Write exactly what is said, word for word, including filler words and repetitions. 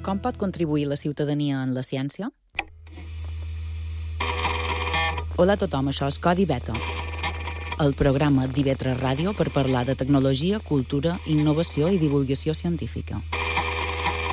Com pot contribuir la ciutadania en la ciència? Hola a tothom, això és Codi Beta, el programa d'I V tres Ràdio per parlar de tecnologia, cultura, innovació i divulgació científica.